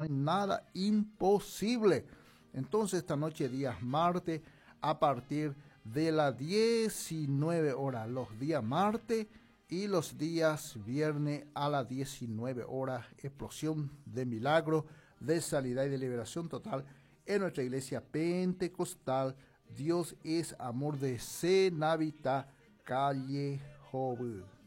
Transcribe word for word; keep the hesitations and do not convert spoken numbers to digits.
hay nada imposible. Entonces esta noche, días martes, a partir de las diecinueve horas, los días martes y los días viernes a las diecinueve horas, explosión de milagro, de sanidad y de liberación total en nuestra iglesia pentecostal. Dios es amor de Cenabita, calle Joven.